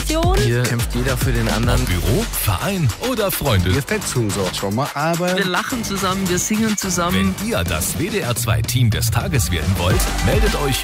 Generation. Hier kämpft jeder für den anderen. Ob Büro, Verein oder Freunde. Wir fetzen so schon mal, aber Wir lachen zusammen, wir singen zusammen. Wenn ihr das WDR 2 Team des Tages werden wollt, meldet euch